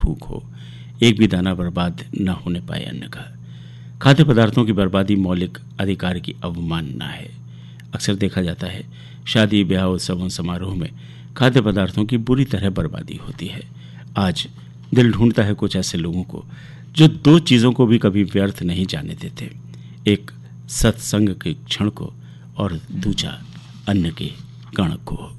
भूख हो, एक भी दाना बर्बाद न होने पाए अन्न का। खाद्य पदार्थों की बर्बादी मौलिक अधिकार की अवमानना है। अक्सर देखा जाता है शादी, ब्याह, उत्सव समारोह में खाद्य पदार्थों की बुरी तरह बर्बादी होती है। आज दिल ढूंढता है कुछ ऐसे लोगों को जो दो चीज़ों को भी कभी व्यर्थ नहीं जाने देते, एक सत्संग के क्षण को और दूसरा अन्न के कण को।